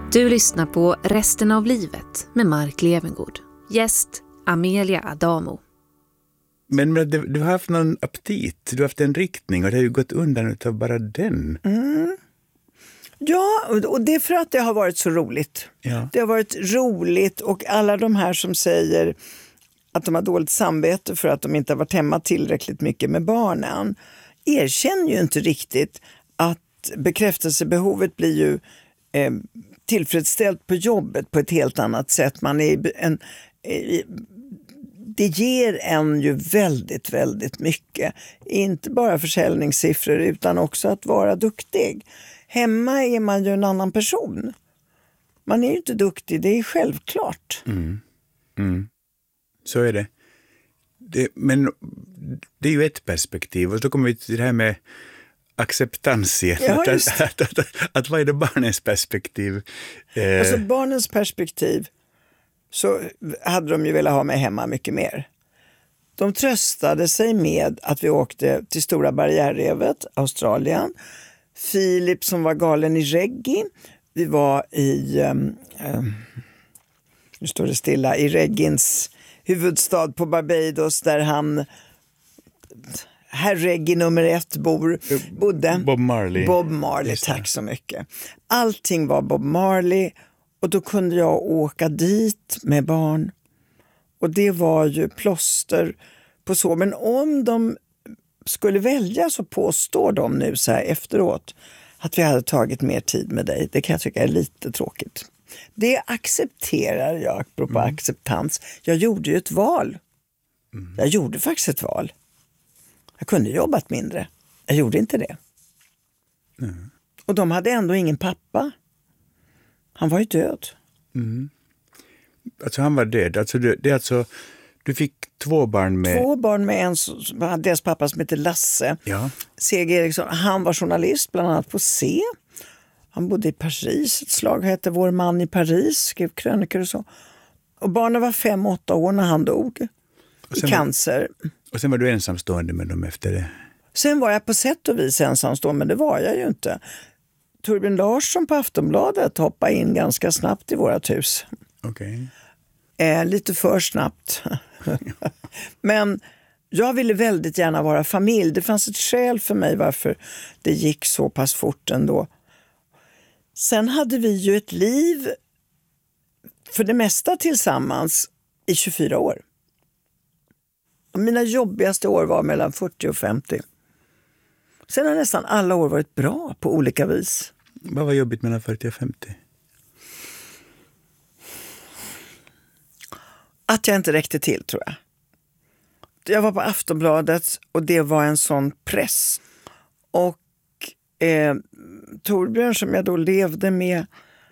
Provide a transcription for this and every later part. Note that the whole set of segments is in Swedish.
Du lyssnar på Resten av livet med Mark Levengood. Gäst Amelia Adamo. Men du har haft någon aptit, du har haft en riktning och det har ju gått undan utav bara den. Ja, och det är för att det har varit så roligt. Ja. Det har varit roligt och alla de här som säger att de har dåligt samvete för att de inte har varit hemma tillräckligt mycket med barnen erkänner ju inte riktigt att bekräftelsebehovet blir ju tillfredsställt på jobbet på ett helt annat sätt. Det ger en ju väldigt, väldigt mycket. Inte bara försäljningssiffror utan också att vara duktig. Hemma är man ju en annan person. Man är ju inte duktig, det är självklart. Så är det. Men det är ju ett perspektiv och så kommer vi till det här med acceptans igen. Ja, att vad är det barnens perspektiv? Alltså barnens perspektiv så hade de ju velat ha mig hemma mycket mer. De tröstade sig med att vi åkte till Stora barriärrevet, Australien. Filip som var galen i reggae. Vi var i, nu står det stilla, i reggains huvudstad på Barbados där herr reggae nummer 1 bodde. Bob Marley. Bob Marley, tack så mycket. Allting var Bob Marley och då kunde jag åka dit med barn. Och det var ju plåster på så. Men om de skulle välja så påstår de nu så här efteråt att vi hade tagit mer tid med dig. Det kan jag tycka är lite tråkigt. Det accepterar jag, apropå acceptans. Jag gjorde ju ett val. Jag gjorde faktiskt ett val. Jag kunde jobbat mindre. Jag gjorde inte det. Och de hade ändå ingen pappa. Han var ju död. Alltså han var död. Alltså det är alltså, du fick 2 barn med... 2 barn med en, deras pappa som heter Lasse. Ja. C.G. Eriksson. Han var journalist bland annat på C. Han bodde i Paris. Ett slag hette Vår man i Paris. Skrev krönikor och så. Och barnen var 5-8 år när han dog. I cancer. Och sen var du ensamstående med dem efter det? Sen var jag på sätt och vis ensamstående, men det var jag ju inte. Torbjörn Larsson på Aftonbladet hoppade in ganska snabbt i vårat hus. Okej. Lite för snabbt. Men jag ville väldigt gärna vara familj. Det fanns ett skäl för mig varför det gick så pass fort ändå. Sen hade vi ju ett liv för det mesta tillsammans i 24 år. Mina jobbigaste år var mellan 40 och 50. Sen har nästan alla år varit bra på olika vis. Vad var jobbigt mellan 40 och 50? Att jag inte räckte till, tror jag. Jag var på Aftonbladet och det var en sån press. Och Torbjörn som jag då levde med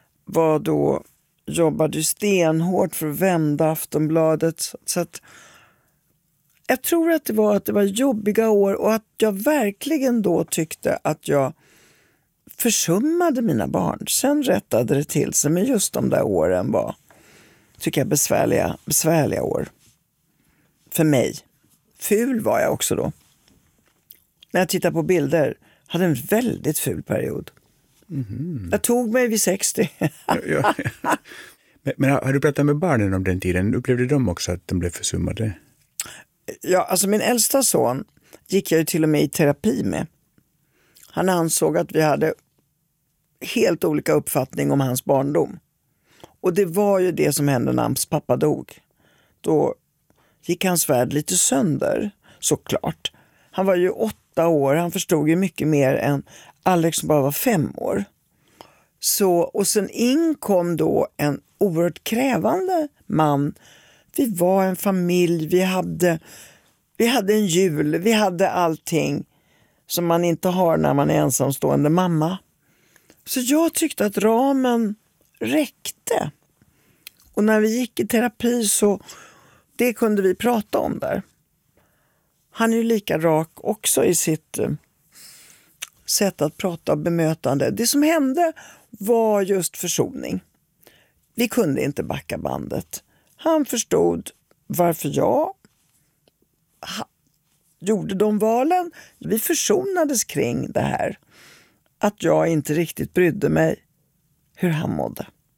jobbade stenhårt för att vända Aftonbladet. Så att jag tror att det var jobbiga år och att jag verkligen då tyckte att jag försummade mina barn. Sen rättade det till sig, men just de där åren var, tycker jag, besvärliga år. För mig. Ful var jag också då. När jag tittar på bilder hade en väldigt ful period. Jag tog mig vid 60. Ja. Men har du pratat med barnen om den tiden? Upplevde de också att de blev försummade? Ja, alltså min äldsta son gick jag ju till och med i terapi med. Han ansåg att vi hade helt olika uppfattning om hans barndom. Och det var ju det som hände när hans pappa dog. Då gick hans värld lite sönder, såklart. Han var ju 8 år, han förstod ju mycket mer än Alex som bara var 5 år. Så, och sen inkom då en oerhört krävande man. Vi var en familj, vi hade en jul, vi hade allting som man inte har när man är ensamstående mamma. Så jag tyckte att ramen räckte. Och när vi gick i terapi så det kunde vi prata om där. Han är ju lika rak också i sitt sätt att prata och bemötande. Det som hände var just försoning. Vi kunde inte backa bandet. Han förstod varför jag gjorde de valen. Vi försonades kring det här. Att jag inte riktigt brydde mig hur han mådde.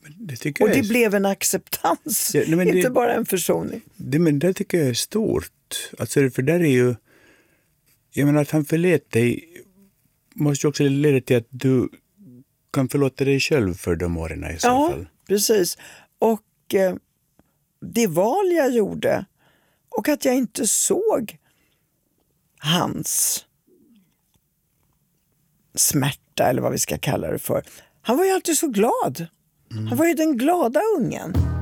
Det tycker Och jag det blev en acceptans, Ja, nej, men inte det- bara en försoning. Men det tycker jag är stort. Alltså, för där är ju... Jag menar att han förlät dig måste ju också leda till att du kan förlåta dig själv för de åren i så Ja, fall. precis. Och det val jag gjorde och att jag inte såg hans smärta eller vad vi ska kalla det för. Han var ju alltid så glad. Han var ju den glada ungen.